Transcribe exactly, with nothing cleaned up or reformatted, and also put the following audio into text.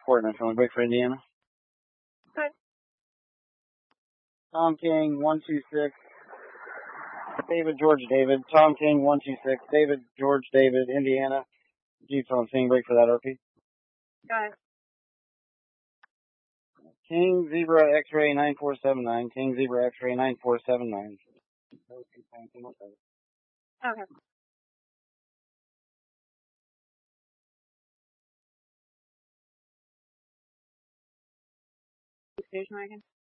Port and I'm break for Indiana. Okay. Tom King, one two six. David, George, David. Tom King, one two six. David, George, David, Indiana. Jeep on scene, break for that R P. Got it. King, Zebra, X-Ray, nine four seven nine. King, Zebra, X-Ray, nine four seven nine. Okay. Station wagon.